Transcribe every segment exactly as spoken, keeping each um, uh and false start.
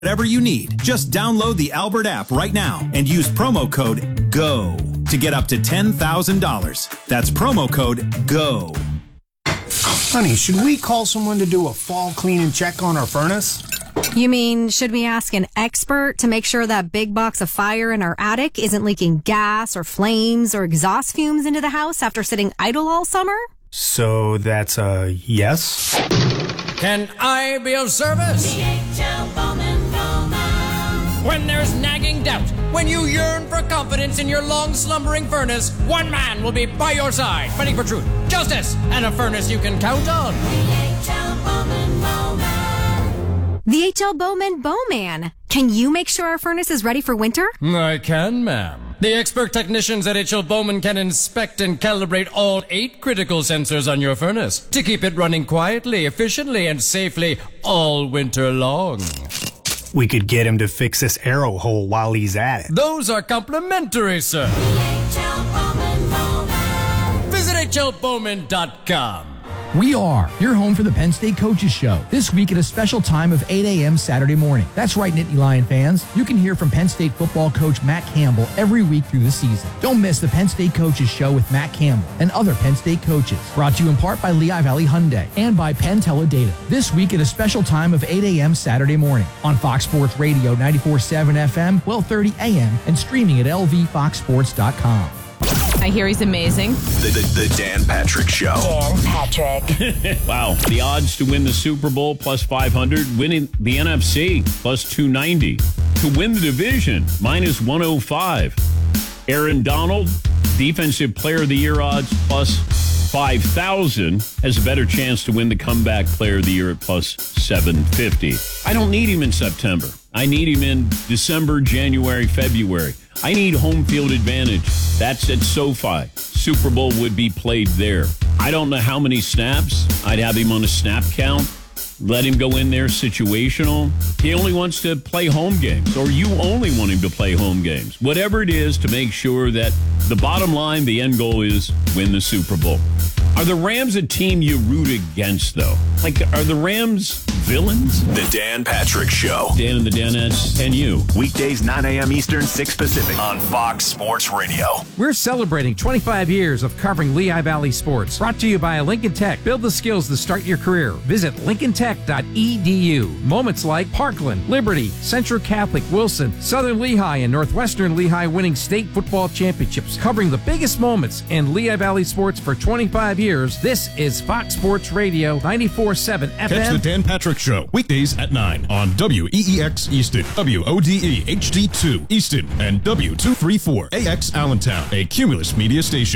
Whatever you need, just download the Albert app right now and use promo code GO to get up to ten thousand dollars. That's promo code GO. Honey, should we call someone to do a fall cleaning check on our furnace? You mean, should we ask an expert to make sure that big box of fire in our attic isn't leaking gas or flames or exhaust fumes into the house after sitting idle all summer? So that's a yes? Can I be of service? D H L Bowman Bowman. When there's nagging doubt, when you yearn for confidence in your long slumbering furnace, one man will be by your side, fighting for truth, justice, and a furnace you can count on. D H L Bowman Bowman. The H L Bowman Bowman. Can you make sure our furnace is ready for winter? I can, ma'am. The expert technicians at H L Bowman can inspect and calibrate all eight critical sensors on your furnace to keep it running quietly, efficiently, and safely all winter long. We could get him to fix this arrow hole while he's at it. Those are complimentary, sir. H L Bowman Bowman. Visit H L Bowman dot com. We are your home for the Penn State Coaches Show. This week at a special time of eight a.m. Saturday morning. That's right, Nittany Lion fans. You can hear from Penn State football coach Matt Campbell every week through the season. Don't miss the Penn State Coaches Show with Matt Campbell and other Penn State coaches. Brought to you in part by Lehigh Valley Hyundai and by Penn Teledata. This week at a special time of eight a.m. Saturday morning on Fox Sports Radio ninety-four point seven F M, twelve thirty a.m. and streaming at L V fox sports dot com. I hear he's amazing. The, the, the Dan Patrick Show. Dan Patrick. Wow. The odds to win the Super Bowl plus five hundred, winning the N F C plus two ninety. To win the division, minus one oh five. Aaron Donald, Defensive Player of the Year odds plus five thousand, has a better chance to win the Comeback Player of the Year at plus seven fifty. I don't need him in September. I need him in December, January, February. I need home field advantage. That's at SoFi. Super Bowl would be played there. I don't know how many snaps. I'd have him on a snap count. Let him go in there situational. He only wants to play home games, or you only want him to play home games. Whatever it is to make sure that the bottom line, the end goal is win the Super Bowl. Are the Rams a team you root against, though? Like, are the Rams villains? The Dan Patrick Show. Dan and the Danettes and you. Weekdays, nine a.m. Eastern, six Pacific. On Fox Sports Radio. We're celebrating twenty-five years of covering Lehigh Valley sports. Brought to you by Lincoln Tech. Build the skills to start your career. Visit lincoln tech dot e d u. Moments like Parkland, Liberty, Central Catholic, Wilson, Southern Lehigh, and Northwestern Lehigh winning state football championships. Covering the biggest moments in Lehigh Valley sports for twenty-five years. This is Fox Sports Radio ninety-four point seven F M. Catch the Dan Patrick Show weekdays at nine on W E E X Easton, W O D E H D two Easton, and W two thirty-four A X Allentown, a Cumulus media station.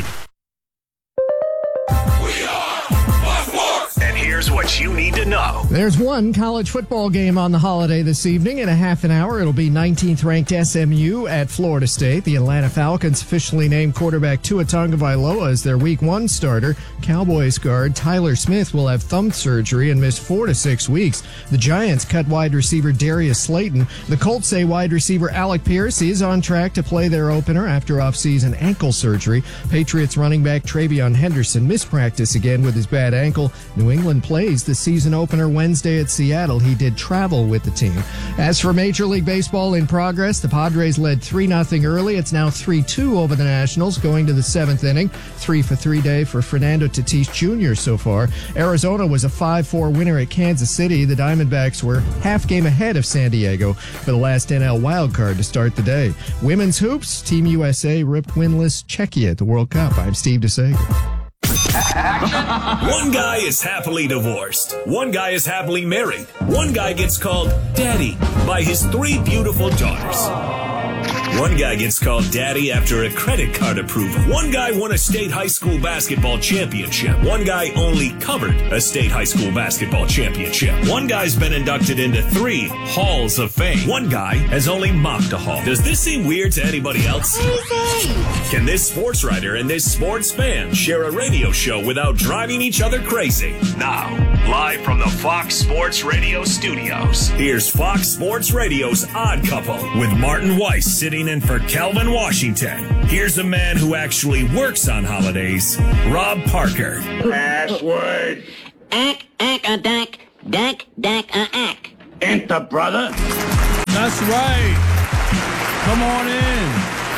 Here's what you need to know. There's one college football game on the holiday this evening. In a half an hour, it'll be nineteenth ranked S M U at Florida State. The Atlanta Falcons officially named quarterback Tua Tagovailoa as their week one starter. Cowboys guard Tyler Smith will have thumb surgery and miss four to six weeks. The Giants cut wide receiver Darius Slayton. The Colts say wide receiver Alec Pierce is on track to play their opener after offseason ankle surgery. Patriots running back Travion Henderson missed practice again with his bad ankle. New England plays the season opener Wednesday at Seattle. He did travel with the team. As for Major League Baseball in progress, the Padres led three nothing early. It's now three two over the Nationals going to the seventh inning. Three for three day for Fernando Tatis Junior so far. Arizona was a five four winner at Kansas City. The Diamondbacks were half game ahead of San Diego for the last N L wildcard to start the day. Women's hoops, Team U S A ripped winless Czechia at the World Cup. I'm Steve DeSager. One guy is happily divorced. One guy is happily married. One guy gets called daddy by his three beautiful daughters. One guy gets called daddy after a credit card approval. One guy won a state high school basketball championship. One guy only covered a state high school basketball championship. One guy's been inducted into three halls of fame. One guy has only mocked a hall. Does this seem weird to anybody else? Can this sports writer and this sports fan share a radio show without driving each other crazy? Now, live from the Fox Sports Radio studios, here's Fox Sports Radio's Odd Couple with Martin Weiss sitting in for Calvin Washington. Here's a man who actually works on holidays, Rob Parker. Password. Ack, ack, a dack, dack, dack, a ack. Enter, brother. That's right. Come on in.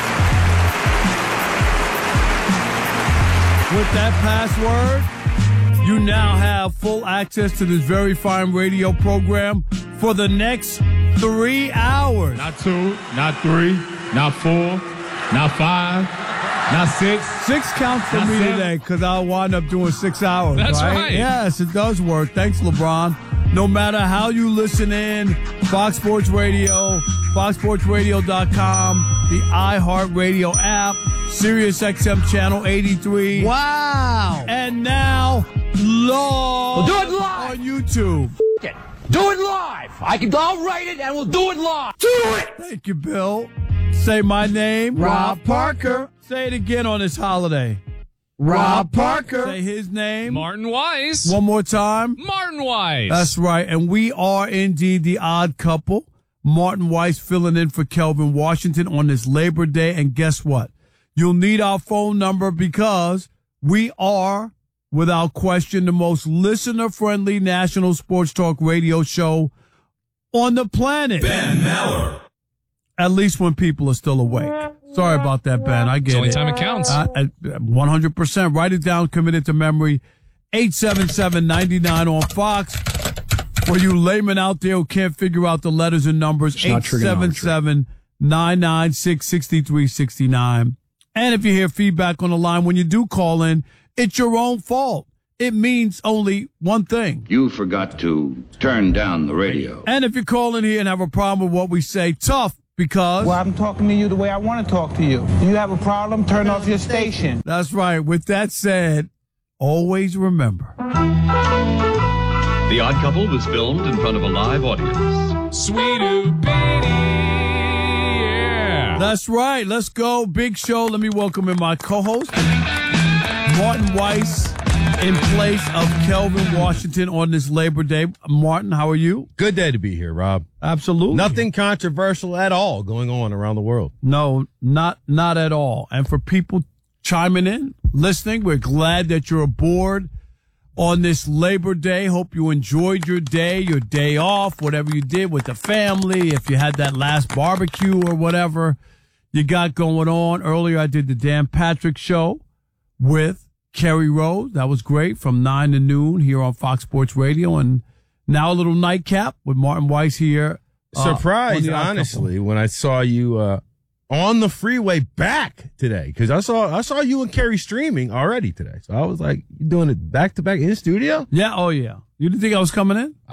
With that password, you now have full access to this very fine radio program for the next three hours. Not two, not three, not four, not five, not six. Six counts for Not me seven. today because I'll wind up doing six hours. That's right. Yes, it does work. Thanks, LeBron. No matter how you listen in, Fox Sports Radio, fox sports radio dot com, the iHeartRadio app, Sirius X M Channel eighty-three. Wow. And now, live We'll do it live. on YouTube. It. Do it live. I can. I'll write it, and we'll do it live. Do it. Thank you, Bill. Say my name, Rob Parker. Say it again on this holiday. Rob Parker. Say his name. Martin Weiss. One more time. Martin Weiss. That's right. And we are indeed the odd couple. Martin Weiss filling in for Kelvin Washington on this Labor Day. And guess what? You'll need our phone number because we are, without question, the most listener-friendly national sports talk radio show on the planet. Ben Maller. At least when people are still awake. Sorry about that, Ben. I get It's the only it. time it counts. Uh, at one hundred percent. Write it down, commit it to memory. eight seven seven, nine nine on Fox. For you laymen out there who can't figure out the letters and numbers, eight seven seven, nine nine six, six three six nine. And if you hear feedback on the line when you do call in, it's your own fault. It means only one thing. You forgot to turn down the radio. And if you call in here and have a problem with what we say, tough, because... Well, I'm talking to you the way I want to talk to you. Do you have a problem? Turn off your station. That's right. With that said, always remember. The Odd Couple was filmed in front of a live audience. Sweet Betty. Yeah. That's right. Let's go. Big show. Let me welcome in my co-host, Martin Weiss, in place of Kelvin Washington on this Labor Day. Martin, how are you? Good day to be here, Rob. Absolutely. Nothing controversial at all going on around the world. No, not not at all. And for people chiming in, listening, we're glad that you're aboard on this Labor Day. Hope you enjoyed your day, your day off, whatever you did with the family, if you had that last barbecue or whatever you got going on. Earlier, I did the Dan Patrick Show with Kerry Rose. That was great from nine to noon here on Fox Sports Radio. And now a little nightcap with Martin Weiss here. Uh, Surprised, honestly, when I saw you uh, on the freeway back today, because I saw I saw you and Kerry streaming already today. So I was like, you doing it back to back in studio? Yeah, oh yeah. You didn't think I was coming in? I,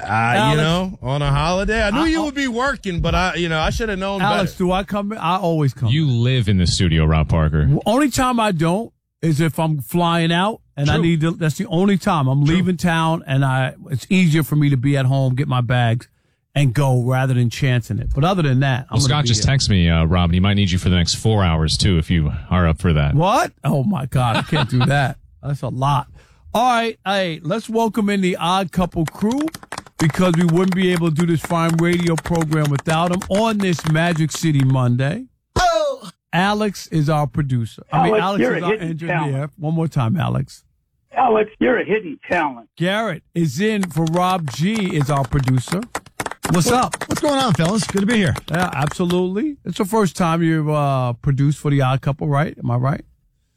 I you know, on a holiday. I knew I, you would be working, but I, you know, I should have known Alex, better. do I come in? I always come. You live in the studio, Rob Parker. Only time I don't is if I'm flying out and True. I need to, that's the only time I'm True. leaving town and I, it's easier for me to be at home, get my bags and go rather than chancing it. But other than that, I'm Well, Scott just here. texted me, uh, Rob, and he might need you for the next four hours, too, if you are up for that. What? Oh my God. I can't do that. That's a lot. All right. Hey, let's welcome in the Odd Couple crew because we wouldn't be able to do this fine radio program without them on this Magic City Monday. Oh. Alex is our producer. I mean, Alex, Alex you're is a our hidden engineer. talent. One more time, Alex. Alex, you're a hidden talent. Garrett is in for Rob G is our producer. What's What- up? What's going on, fellas? Good to be here. Yeah, absolutely. It's the first time you've uh, produced for the Odd Couple, right? Am I right?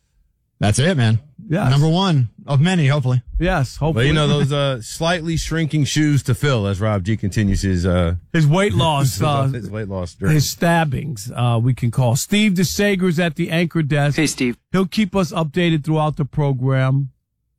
That's it, man. Yes. Number one of many, hopefully. Yes, hopefully. But you know those uh, slightly shrinking shoes to fill as Rob G continues his uh, his weight loss, his, uh, his weight loss journey. his stabbings. Uh, we can call Steve DeSager's at the anchor desk. Hey, Steve. He'll keep us updated throughout the program.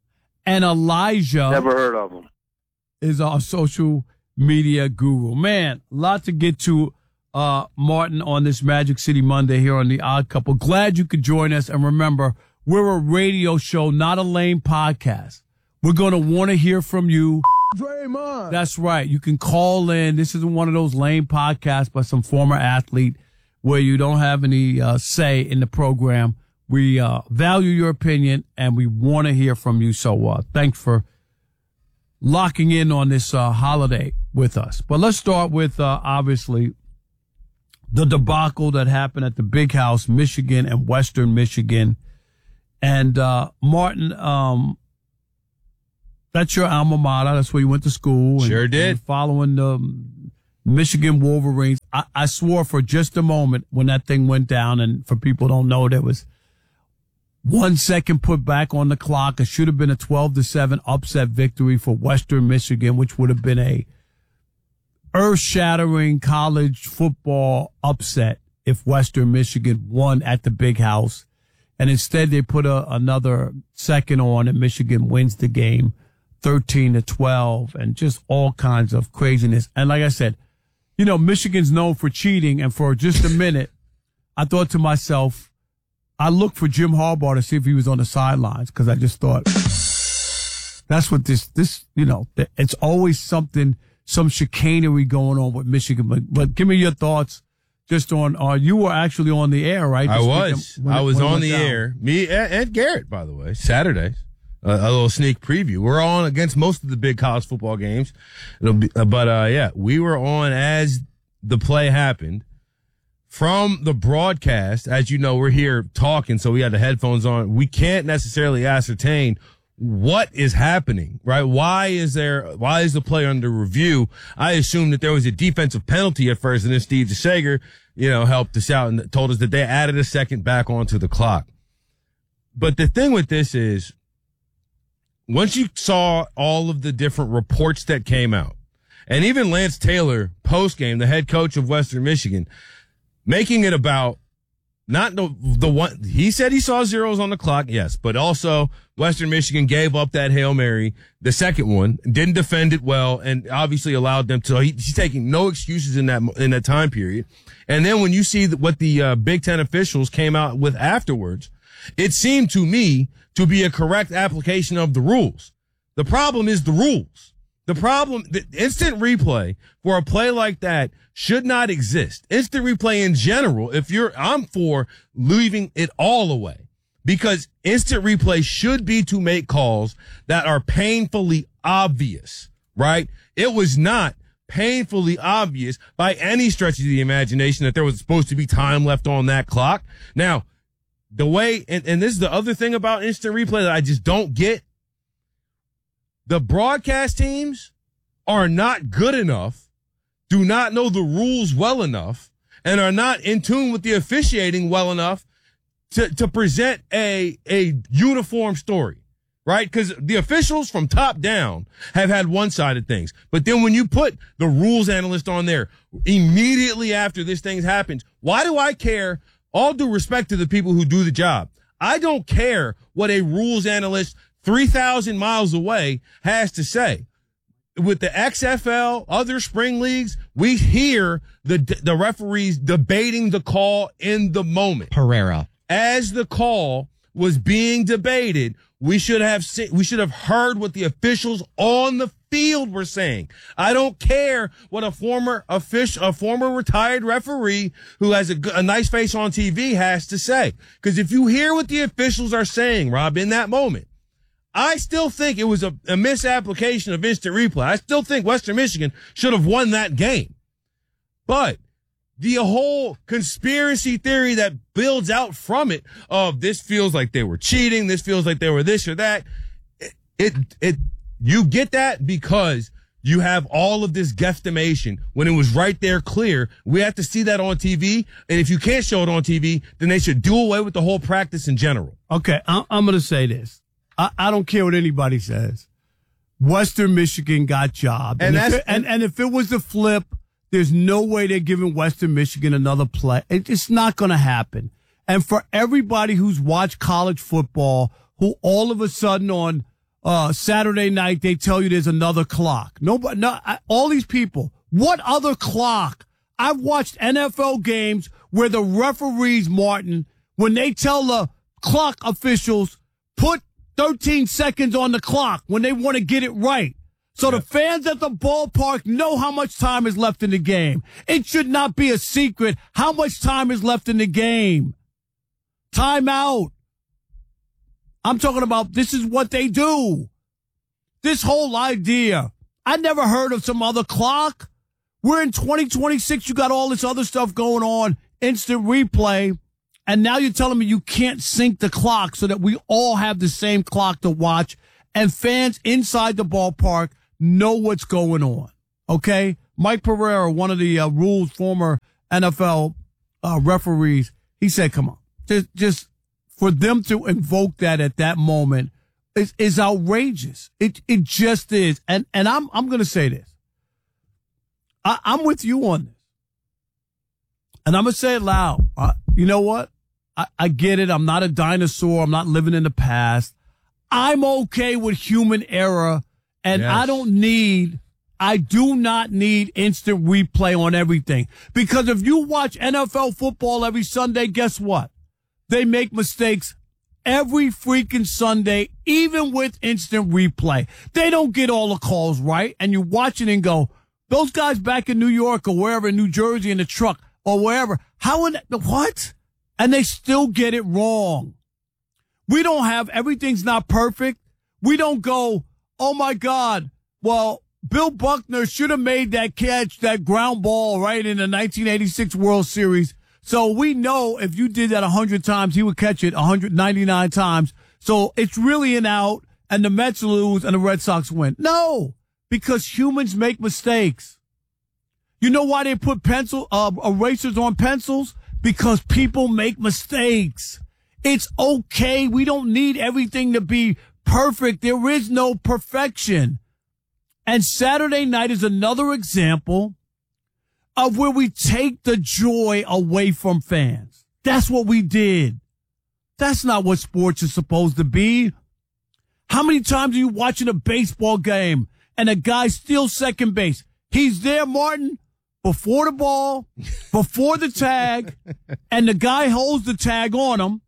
And Elijah Never heard of him. is our social media guru. Man, a lot to get to, uh, Martin, on this Magic City Monday here on The Odd Couple. Glad you could join us. And remember, we're a radio show, not a lame podcast. We're going to want to hear from you. Draymond. That's right. You can call in. This isn't one of those lame podcasts by some former athlete where you don't have any uh, say in the program. We uh, value your opinion, and we want to hear from you. So uh, thanks for locking in on this uh, holiday with us. But let's start with, uh, obviously, the debacle that happened at the Big House, Michigan and Western Michigan. And uh, Martin, um, that's your alma mater. That's where you went to school. And, Sure did. and following the Michigan Wolverines. I, I swore for just a moment when that thing went down, and for people who don't know, there was one second put back on the clock. It should have been a twelve to seven upset victory for Western Michigan, which would have been a earth-shattering college football upset if Western Michigan won at the Big House. And instead they put a, another second on, and Michigan wins the game thirteen to twelve, and just all kinds of craziness. And like I said, you know, Michigan's known for cheating, and for just a minute, I thought to myself, I looked for Jim Harbaugh to see if he was on the sidelines, because I just thought, that's what this, this, you know, it's always something, some chicanery going on with Michigan. But, but give me your thoughts just on, uh, you were actually on the air, right? I was. When, I was when on the down. air. Me and, and Garrett, by the way, Saturdays. Uh, a little sneak preview. We're on against most of the big college football games. It'll be, uh, but, uh, yeah, we were on as the play happened. From the broadcast, as you know, we're here talking, so we had the headphones on. We can't necessarily ascertain what is happening, right? Why is there, why is the play under review? I assumed that there was a defensive penalty at first, and then Steve DeSager, you know, helped us out and told us that they added a second back onto the clock. But the thing with this is, once you saw all of the different reports that came out, and even Lance Taylor, post-game, the head coach of Western Michigan, making it about not the, the one, he said he saw zeros on the clock, yes, but also Western Michigan gave up that Hail Mary, the second one, didn't defend it well, and obviously allowed them to, he, he's taking no excuses in that, in that time period. And then when you see what the uh, Big Ten officials came out with afterwards, it seemed to me to be a correct application of the rules. The problem is the rules. The problem, the instant replay for a play like that should not exist. Instant replay in general, if you're, I'm for leaving it all away, because instant replay should be to make calls that are painfully obvious, right? It was not painfully obvious by any stretch of the imagination that there was supposed to be time left on that clock. Now, the way, and, and this is the other thing about instant replay that I just don't get. The broadcast teams are not good enough, do not know the rules well enough, and are not in tune with the officiating well enough to, to present a, a uniform story, right? Because the officials from top down have had one-sided things. But then when you put the rules analyst on there immediately after this thing happens, why do I care? All due respect to the people who do the job, I don't care what a rules analyst three thousand miles away has to say. With the X F L, other spring leagues, we hear the the referees debating the call in the moment. Pereira. As the call was being debated, we should have se- we should have heard what the officials on the field were saying. I don't care what a former official, a former retired referee who has a, a nice face on T V has to say. Because if you hear what the officials are saying, Rob, in that moment, I still think it was a, a misapplication of instant replay. I still think Western Michigan should have won that game. But the whole conspiracy theory that builds out from it of this feels like they were cheating, this feels like they were this or that, it, it, it you get that because you have all of this guesstimation when it was right there clear. We have to see that on T V. And if you can't show it on T V, then they should do away with the whole practice in general. Okay, I'm, I'm going to say this. I, I don't care what anybody says. Western Michigan got jobbed. And, and, if it, and, and if it was a flip, there's no way they're giving Western Michigan another play. It, it's not going to happen. And for everybody who's watched college football, who all of a sudden on uh, Saturday night, they tell you there's another clock. Nobody, no, I, all these people, what other clock? I've watched N F L games where the referees, Martin, when they tell the clock officials, put thirteen seconds on the clock when they want to get it right. So the fans at the ballpark know how much time is left in the game. It should not be a secret how much time is left in the game. Timeout. I'm talking about this is what they do. This whole idea. I never heard of some other clock. We're in twenty twenty-six. You got all this other stuff going on. Instant replay. And now you're telling me you can't sync the clock so that we all have the same clock to watch and fans inside the ballpark know what's going on. Okay? Mike Pereira, one of the uh, rules former N F L uh, referees, he said, come on, just, just for them to invoke that at that moment is, is outrageous. It it just is. And and I'm I'm going to say this. I, I'm with you on this. And I'm going to say it loud. Uh, you know what? I, I get it. I'm not a dinosaur. I'm not living in the past. I'm okay with human error. And yes. I don't need, I do not need instant replay on everything. Because if you watch N F L football every Sunday, guess what? They make mistakes every freaking Sunday, even with instant replay. They don't get all the calls right. And you watch it and go, those guys back in New York or wherever, in New Jersey in the truck or wherever, how in the, what? And they still get it wrong. We don't have, everything's not perfect. We don't go, oh my God, well, Bill Buckner should have made that catch, that ground ball, right, in the nineteen eighty-six World Series. So we know if you did that one hundred times, he would catch it one hundred ninety-nine times. So it's really an out, and the Mets lose and the Red Sox win. No, because humans make mistakes. You know why they put pencil uh, erasers on pencils? Because people make mistakes. It's okay. We don't need everything to be perfect. There is no perfection. And Saturday night is another example of where we take the joy away from fans. That's what we did. That's not what sports is supposed to be. How many times are you watching a baseball game and a guy steals second base? He's there, Martin, before the ball, before the tag, and the guy holds the tag on him.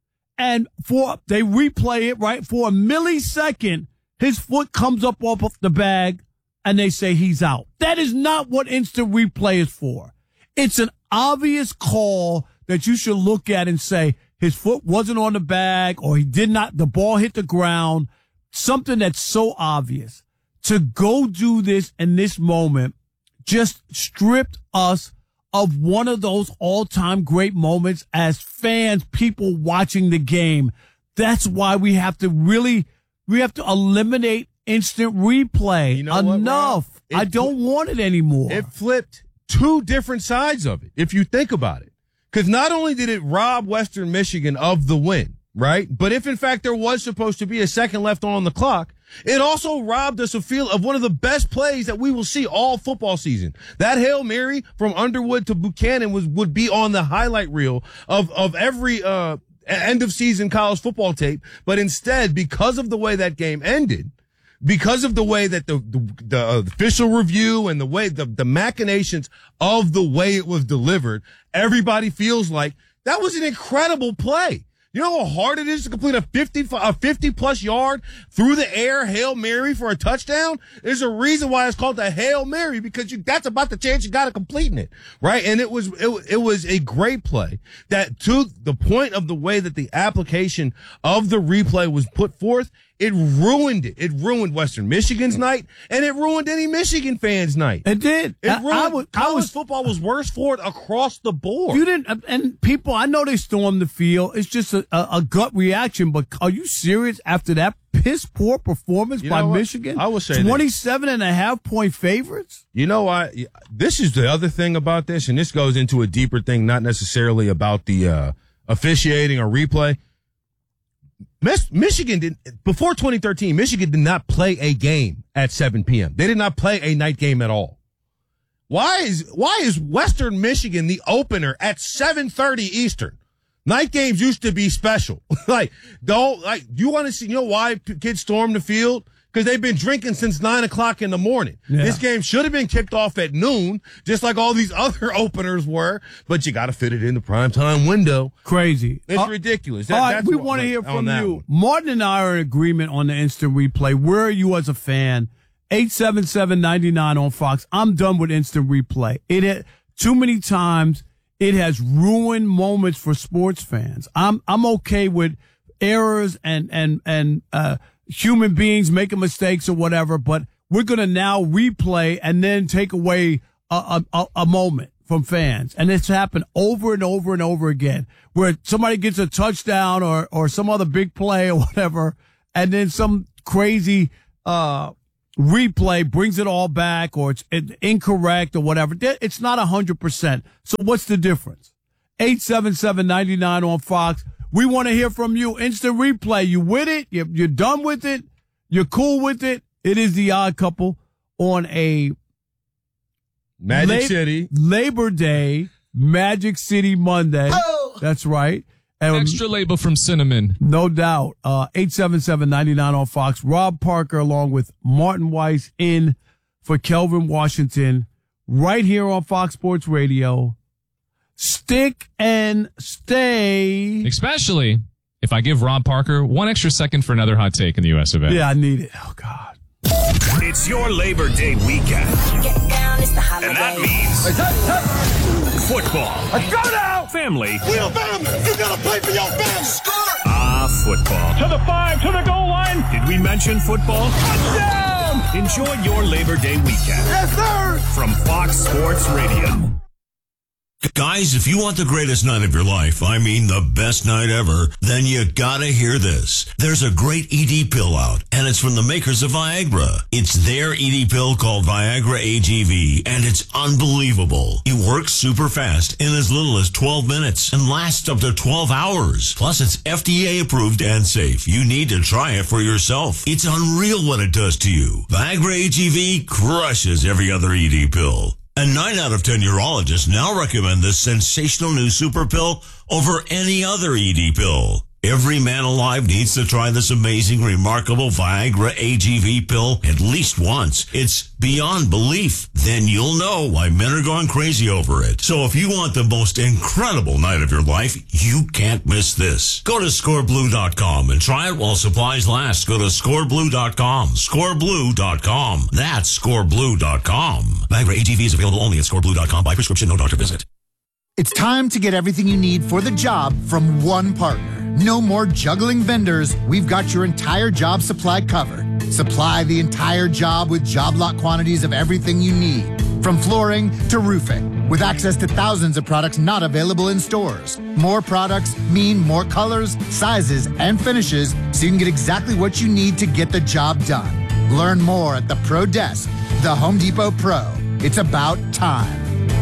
And for they replay it, right? For a millisecond, his foot comes up off of the bag, and they say he's out. That is not what instant replay is for. It's an obvious call that you should look at and say his foot wasn't on the bag, or he did not, the ball hit the ground. Something that's so obvious. To go do this in this moment just stripped us of one of those all-time great moments as fans, people watching the game. That's why we have to really, we have to eliminate instant replay. You know Enough. What, I don't want it anymore. It flipped two different sides of it, if you think about it. Because not only did it rob Western Michigan of the win, right? But if, in fact, there was supposed to be a second left on the clock, it also robbed us of feel of one of the best plays that we will see all football season. That Hail Mary from Underwood to Buchanan was would be on the highlight reel of, of every uh end of season college football tape. But instead, because of the way that game ended, because of the way that the the, the uh, official review and the way the, the machinations of the way it was delivered, everybody feels like that was an incredible play. You know how hard it is to complete a fifty, a fifty plus yard through the air Hail Mary for a touchdown? There's a reason why it's called the Hail Mary, because you, that's about the chance you got of completing it, right? And it was, it, it was a great play that, to the point of the way that the application of the replay was put forth, it ruined it. It ruined Western Michigan's night, and it ruined any Michigan fans' night. It did. It ruined, I, I was, college I was, football was worse for it across the board. You didn't, and people, I know they stormed the field. It's just a, a, a gut reaction, but are you serious after that piss poor performance you by know what? Michigan? I will say twenty-seven and a half point favorites? You know, I, this is the other thing about this, and this goes into a deeper thing, not necessarily about the, uh, officiating or replay. Michigan did before twenty thirteen. Michigan did not play a game at seven p.m. They did not play a night game at all. Why is why is Western Michigan the opener at seven thirty Eastern? Night games used to be special. like don't like you want to see? You know why kids storm the field? Because they've been drinking since nine o'clock in the morning. Yeah. This game should have been kicked off at noon, just like all these other openers were. But you got to fit it in the primetime window. Crazy. It's uh, ridiculous. That, all right, that's we what, want to hear from you. One. Martin and I are in agreement on the instant replay. Where are you as a fan? eight seven seven, nine nine on Fox. I'm done with instant replay. It had, too many times it has ruined moments for sports fans. I'm I'm okay with errors and and and uh human beings making mistakes or whatever, but we're going to now replay and then take away a, a, a moment from fans. And it's happened over and over and over again, where somebody gets a touchdown or, or some other big play or whatever, and then some crazy, uh, replay brings it all back or it's incorrect or whatever. It's not one hundred percent. So what's the difference? eight seven seven, nine nine on Fox. We want to hear from you. Instant replay. You with it? You're, you're done with it? You're cool with it? It is the Odd Couple on a Magic Lab- City. Labor Day, Magic City Monday. Oh. That's right. And extra labor from Cinnamon. No doubt. Uh, eight seven seven, nine nine on Fox. Rob Parker along with Martin Weiss in for Kelvin Washington right here on Fox Sports Radio. Stick and stay. Especially if I give Rob Parker one extra second for another hot take in the U S of A. Yeah, I need it. Oh, God. It's your Labor Day weekend. And that means football. Let's go now! Family. We're family. You gotta play for your family. Ah, football. To the five, to the goal line. Did we mention football? Touchdown! Enjoy your Labor Day weekend. Yes, sir! From Fox Sports Radio. Guys, if you want the greatest night of your life, I mean the best night ever, then you gotta hear this. There's a great E D pill out, and it's from the makers of Viagra. It's their E D pill called Viagra A G V, and it's unbelievable. It works super fast in as little as twelve minutes and lasts up to twelve hours. Plus, it's F D A approved and safe. You need to try it for yourself. It's unreal what it does to you. Viagra A G V crushes every other E D pill. And nine out of ten urologists now recommend this sensational new super pill over any other E D pill. Every man alive needs to try this amazing, remarkable Viagra A G V pill at least once. It's beyond belief. Then you'll know why men are going crazy over it. So if you want the most incredible night of your life, you can't miss this. Go to score blue dot com and try it while supplies last. Go to score blue dot com. score blue dot com. That's score blue dot com. Viagra A G V is available only at score blue dot com by prescription, no doctor visit. It's time to get everything you need for the job from one partner. No more juggling vendors. We've got your entire job supply covered. Supply the entire job with job lot quantities of everything you need, from flooring to roofing, with access to thousands of products not available in stores. More products mean more colors, sizes, and finishes, so you can get exactly what you need to get the job done. Learn more at the Pro Desk, the Home Depot Pro. It's about time.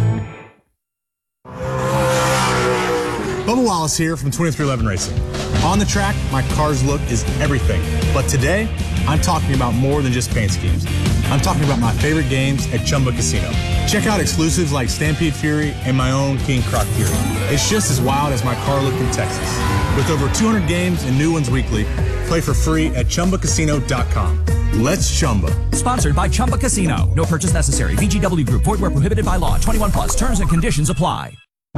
Bubba Wallace here from twenty-three eleven Racing. On the track, my car's look is everything. But today, I'm talking about more than just paint schemes. I'm talking about my favorite games at Chumba Casino. Check out exclusives like Stampede Fury and my own King Croc Fury. It's just as wild as my car look in Texas. With over two hundred games and new ones weekly, play for free at chumba casino dot com. Let's Chumba. Sponsored by Chumba Casino. No purchase necessary. V G W Group. Void where prohibited by law. twenty-one plus. Terms and conditions apply.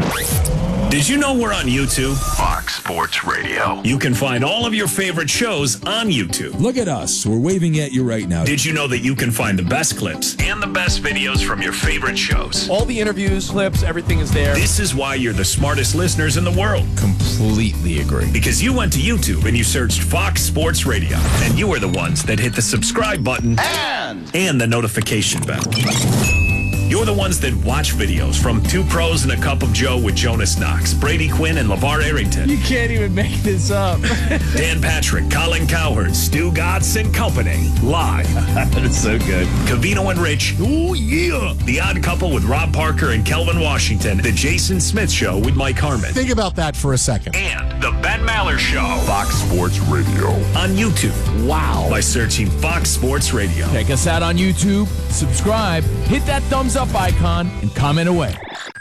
Did you know we're on YouTube? Fox Sports Radio. You can find all of your favorite shows on YouTube. Look at us. We're waving at you right now. Did you know that you can find the best clips and the best videos from your favorite shows? All the interviews, clips, everything is there. This is why you're the smartest listeners in the world. Completely agree. Because you went to YouTube and you searched Fox Sports Radio, and you are the ones that hit the subscribe button and, and the notification bell. You're the ones that watch videos from Two Pros and a Cup of Joe with Jonas Knox, Brady Quinn, and LeVar Arrington. You can't even make this up. Dan Patrick, Colin Cowherd, Stu Gatz and company. Live. That is so good. Covino and Rich. Oh, yeah. The Odd Couple with Rob Parker and Kelvin Washington. The Jason Smith Show with Mike Harmon. Think about that for a second. And The Ben Maller Show. Fox Sports Radio. On YouTube. Wow. By searching Fox Sports Radio. Check us out on YouTube. Subscribe. Hit that thumbs up icon and comment away.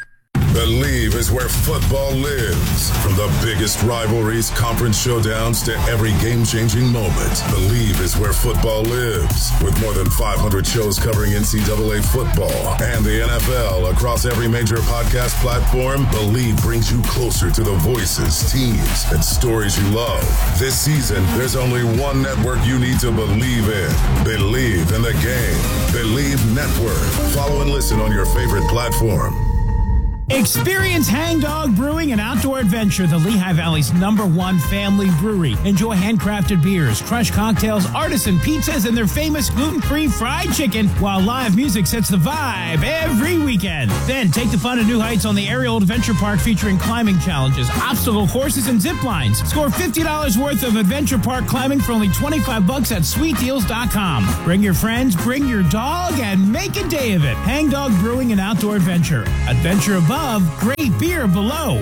Believe is where football lives. From the biggest rivalries, conference showdowns, to every game-changing moment. Believe is where football lives. With more than five hundred shows covering N C double A football and the N F L across every major podcast platform, Believe brings you closer to the voices, teams, and stories you love. This season, there's only one network you need to believe in. Believe in the game. Believe Network. Follow and listen on your favorite platform. Experience Hangdog Brewing and Outdoor Adventure, the Lehigh Valley's number one family brewery. Enjoy handcrafted beers, crushed cocktails, artisan pizzas, and their famous gluten-free fried chicken, while live music sets the vibe every weekend. Then take the fun to new heights on the Aerial Adventure Park, featuring climbing challenges, obstacle courses, and zip lines. Score fifty dollars worth of Adventure Park climbing for only twenty-five bucks at sweet deals dot com. Bring your friends, bring your dog, and make a day of it. Hangdog Brewing and Outdoor Adventure. Adventure above, great beer below.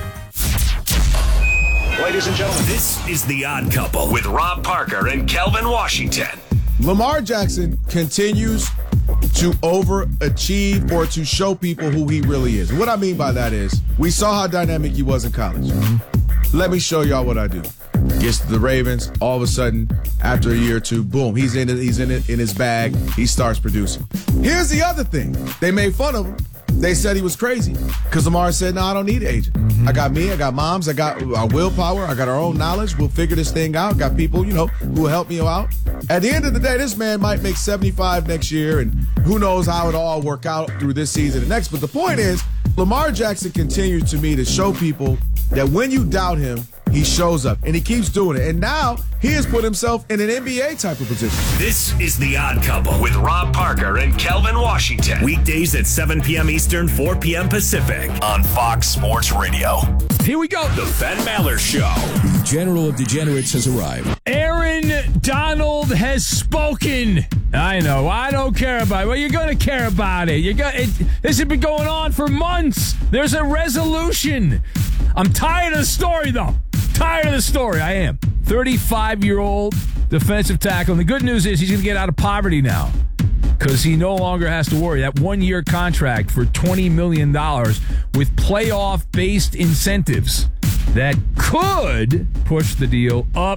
Ladies and gentlemen, this is The Odd Couple with Rob Parker and Kelvin Washington. Lamar Jackson continues to overachieve or to show people who he really is. And what I mean by that is, we saw how dynamic he was in college. Mm-hmm. Let me show y'all what I do. Gets to the Ravens, all of a sudden, after a year or two, boom, he's in it, he's in it in his bag, he starts producing. Here's the other thing. They made fun of him. They said he was crazy because Lamar said, no, I don't need an agent. Mm-hmm. I got me, I got moms, I got our willpower, I got our own knowledge. We'll figure this thing out. Got people, you know, who will help me out. At the end of the day, this man might make seventy-five next year, and who knows how it'll all work out through this season and next. But the point is, Lamar Jackson continues to me to show people that when you doubt him, he shows up, and he keeps doing it. And now he has put himself in an N B A type of position. This is The Odd Couple with Rob Parker and Kelvin Washington. Weekdays at seven p.m. Eastern, four p.m. Pacific on Fox Sports Radio. Here we go. The Ben Maller Show. The General of Degenerates has arrived. Aaron Donald has spoken. I know. I don't care about it. Well, you're going to care about it. You got it. This has been going on for months. There's a resolution. I'm tired of the story, though. Tired of the story. I am. thirty-five-year-old defensive tackle. And the good news is he's going to get out of poverty now because he no longer has to worry. That one-year contract for twenty million dollars with playoff-based incentives that could push the deal up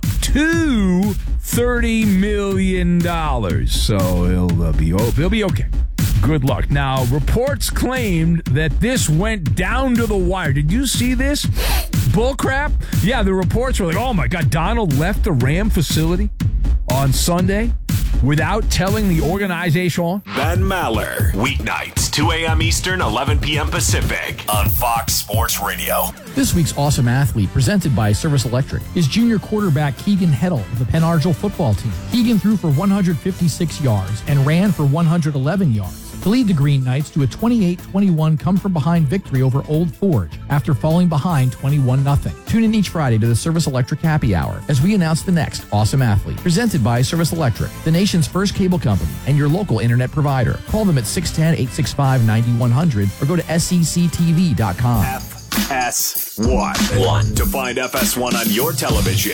to thirty million dollars. So he'll, uh, be, oh, he'll be okay. Good luck. Now, reports claimed that this went down to the wire. Did you see this? Bullcrap? Yeah, the reports were like, oh my God, Donald left the Ram facility on Sunday without telling the organization. Ben Maller, weeknights, two a.m. Eastern, eleven p.m. Pacific on Fox Sports Radio. This week's Awesome Athlete, presented by Service Electric, is junior quarterback Keegan Heddle of the Penn Argyle football team. Keegan threw for one hundred fifty-six yards and ran for one hundred eleven yards to lead the Green Knights to a twenty-eight twenty-one come-from-behind victory over Old Forge after falling behind twenty-one nothing. Tune in each Friday to the Service Electric Happy Hour as we announce the next Awesome Athlete, presented by Service Electric, the nation's first cable company and your local internet provider. Call them at six one zero, eight six five, nine one zero zero or go to S E C T V dot com. F S one. One. To find F S one on your television,